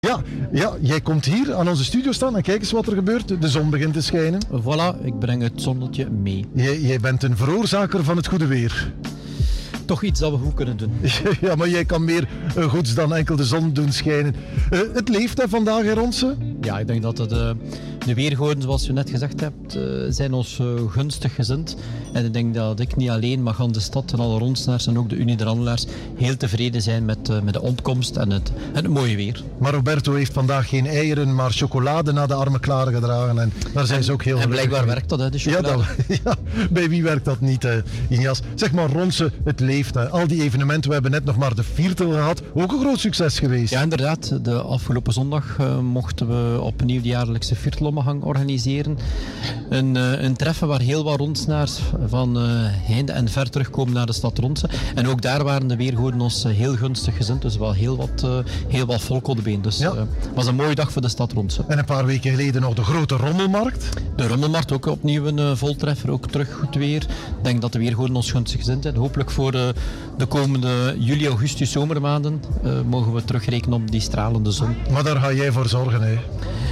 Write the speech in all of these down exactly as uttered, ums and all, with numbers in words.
Ja, ja, jij komt hier aan onze studio staan en kijk eens wat er gebeurt. De zon begint te schijnen. Voilà, ik breng het zonnetje mee. Jij, jij bent een veroorzaker van het goede weer. Toch iets dat we goed kunnen doen. Ja, maar jij kan meer uh, goeds dan enkel de zon doen schijnen. Uh, het leeft hè, vandaag in Ronse? Ja, ik denk dat het, uh, de weergoden, zoals je net gezegd hebt, uh, zijn ons uh, gunstig gezind. En ik denk dat ik niet alleen, maar gaan de stad en alle Ronsenaars en ook de Unie-Dranlaars heel tevreden zijn met, uh, met de opkomst en het, en het mooie weer. Maar Roberto heeft vandaag geen eieren, maar chocolade naar de arme klaren gedragen. En daar zijn en, ze ook heel En blijkbaar mee. werkt dat, hè, de chocolade. Ja, dat, ja, bij wie werkt dat niet, uh, Injas? Zeg maar, Ronse, het leeft. Hè. Al die evenementen, we hebben net nog maar de Viertel gehad. Ook een groot succes geweest. Ja, inderdaad. De afgelopen zondag uh, mochten we opnieuw de jaarlijkse Viertelommegang organiseren. Een, uh, een treffen waar heel wat Ronsenaars van uh, heinde en ver terugkomen naar de stad Ronse. En ook daar waren de weergoden ons uh, heel gunstig gezind. Dus wel heel wat, uh, heel wat volk op de been. Dus het ja. uh, was een mooie dag voor de stad Ronse. En een paar weken geleden nog de grote rommelmarkt. De rommelmarkt, ook opnieuw een uh, voltreffer. Ook terug goed weer. Ik denk dat de weergoden ons gunstig gezind zijn. Hopelijk voor uh, de komende juli, augustus, zomermaanden uh, mogen we terugrekenen op die stralende zon. Maar daar ga jij voor zorgen, hè?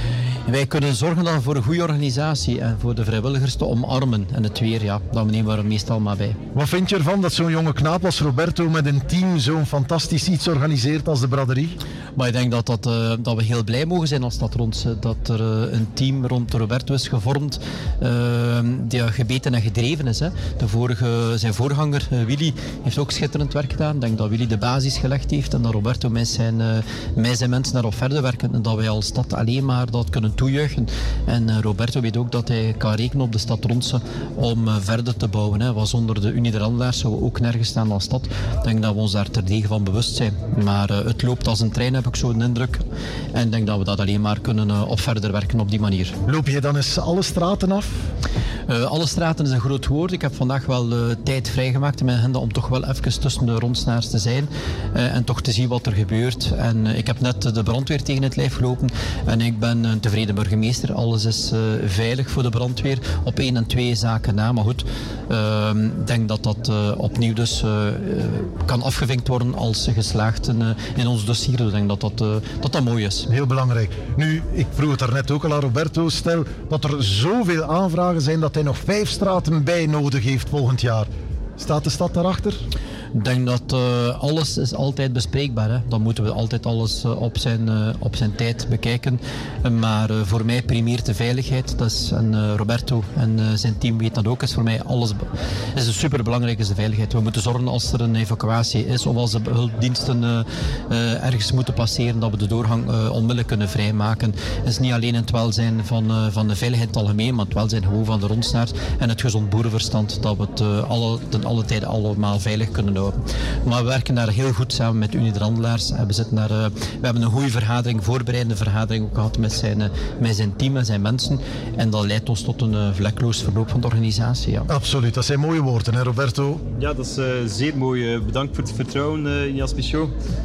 Wij kunnen zorgen dan voor een goede organisatie en voor de vrijwilligers te omarmen. En het weer, ja, dat nemen we er meestal maar bij. Wat vind je ervan dat zo'n jonge knaap als Roberto met een team zo'n fantastisch iets organiseert als de braderie? Maar ik denk dat, dat, uh, dat we heel blij mogen zijn als stad Ronse. Dat er uh, een team rond Roberto is gevormd uh, die gebeten en gedreven is. Hè. De vorige, zijn voorganger uh, Willy heeft ook schitterend werk gedaan. Ik denk dat Willy de basis gelegd heeft en dat Roberto met zijn, uh, met zijn mensen daarop verder werken. En dat wij als stad alleen maar dat kunnen toejuichen. En uh, Roberto weet ook dat hij kan rekenen op de stad Ronse om uh, verder te bouwen. Hè. Want zonder de Unie-Dranlaars zouden we ook nergens staan als stad. Ik denk dat we ons daar terdege van bewust zijn. Maar uh, het loopt als een trein, heb ik zo een indruk. En ik denk dat we dat alleen maar kunnen uh, op verder werken op die manier. Loop je dan eens alle straten af? Uh, alle straten is een groot woord. Ik heb vandaag wel uh, tijd vrijgemaakt in mijn agenda om toch wel even tussen de Ronsenaars te zijn uh, en toch te zien wat er gebeurt. En uh, ik heb net de brandweer tegen het lijf gelopen en ik ben een tevreden burgemeester. Alles is uh, veilig voor de brandweer op één en twee zaken na. Maar goed, uh, ik denk dat dat uh, opnieuw dus uh, uh, kan afgevinkt worden als geslaagd in, uh, in ons dossier. Dus ik denk dat dat, uh, dat dat mooi is. Heel belangrijk. Nu, ik vroeg het daarnet ook al aan Roberto, stel dat er zoveel aanvragen zijn dat hij nog vijf straten bij nodig heeft volgend jaar. Staat de stad daarachter? Ik denk dat uh, alles is altijd bespreekbaar. Hè. Dan moeten we altijd alles uh, op, zijn, uh, op zijn tijd bekijken. Uh, maar uh, voor mij primeert de veiligheid. Dat is, en uh, Roberto en uh, zijn team weten dat ook. Is voor mij alles is een superbelangrijk is de veiligheid. We moeten zorgen als er een evacuatie is of als de hulpdiensten uh, uh, ergens moeten passeren, dat we de doorgang uh, onmiddellijk kunnen vrijmaken. Het is niet alleen het welzijn van, uh, van de veiligheid in het algemeen, maar het welzijn gewoon van de Ronsenaars en het gezond boerenverstand dat we het uh, alle, ten alle tijden allemaal veilig kunnen houden. Maar we werken daar heel goed samen met Unie-Dranlaars. We, zitten daar, uh, we hebben een goede vergadering, voorbereidende vergadering ook gehad met zijn, uh, met zijn team en zijn mensen. En dat leidt ons tot een uh, vlekloos verloop van de organisatie. Ja. Absoluut, dat zijn mooie woorden, hè Roberto? Ja, dat is uh, zeer mooi. Uh, bedankt voor het vertrouwen, uh, Injas Pichot.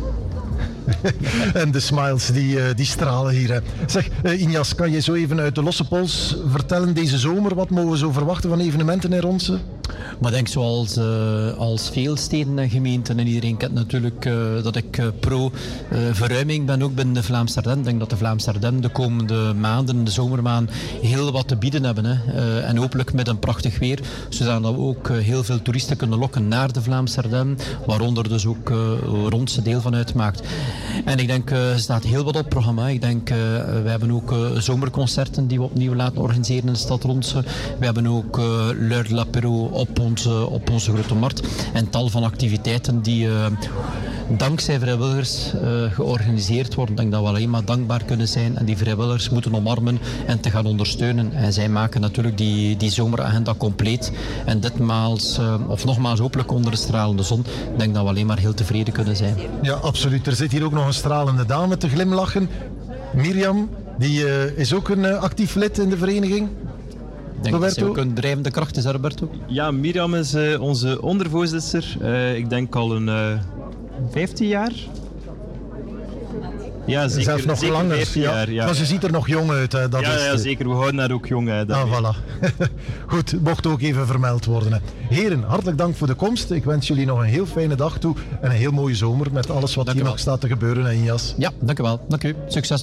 En de smiles die, uh, die stralen hier. Hè. Zeg, uh, Injas, kan je zo even uit de losse pols vertellen deze zomer? Wat mogen we zo verwachten van evenementen in Ronse? Maar ik denk zoals uh, als veel steden en gemeenten en iedereen kent natuurlijk uh, dat ik uh, pro uh, verruiming ben ook binnen de Vlaamse Ardennen. Ik denk dat de Vlaamse Ardennen de komende maanden, de zomermaanden, heel wat te bieden hebben. Hè. Uh, en hopelijk met een prachtig weer, zodat we ook uh, heel veel toeristen kunnen lokken naar de Vlaamse Ardennen, waaronder dus ook uh, Ronse deel van uitmaakt. En ik denk, uh, er staat heel wat op het programma. Ik denk, uh, we hebben ook uh, zomerconcerten die we opnieuw laten organiseren in de stad Ronse. We hebben ook uh, L'Heure de l'Apéro op onze, op onze grote markt. En tal van activiteiten die uh, dankzij vrijwilligers uh, georganiseerd worden. Ik denk dat we alleen maar dankbaar kunnen zijn en die vrijwilligers moeten omarmen en te gaan ondersteunen. En zij maken natuurlijk die, die zomeragenda compleet. En ditmaals, uh, of nogmaals hopelijk onder de stralende zon, ik denk dat we alleen maar heel tevreden kunnen zijn. Ja, absoluut. Er zit hier ook nog een stralende dame te glimlachen. Mirjam, die uh, is ook een uh, actief lid in de vereniging. Ik denk dat zij ook een drijvende kracht is, hè, Roberto? Ja, Mirjam is uh, onze ondervoorzitter. Uh, ik denk al een uh, vijftien jaar. Ja, zeker. Zelfs nog zeker langer. veertien Ja. jaar, ja. Maar ze ziet er nog jong uit. Hè. Dat ja, is ja, de- zeker. We houden haar ook jong. Hè, daarmee. Ah, voilà. Goed, mocht ook even vermeld worden. Hè. Heren, hartelijk dank voor de komst. Ik wens jullie nog een heel fijne dag toe en een heel mooie zomer met alles wat Dank hier u nog wel. staat te gebeuren, hè, Injas. Ja, dank u wel. Dank u. Succes.